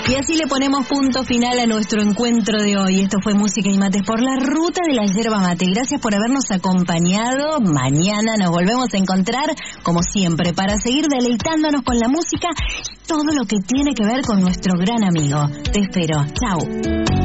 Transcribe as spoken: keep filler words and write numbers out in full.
Y así le ponemos punto final a nuestro encuentro de hoy. Esto fue Música y Mates por la ruta de la yerba mate. Gracias por habernos acompañado. Mañana nos volvemos a encontrar, como siempre, para seguir deleitándonos con la música y todo lo que tiene que ver con nuestro gran amigo. Te espero. Chau.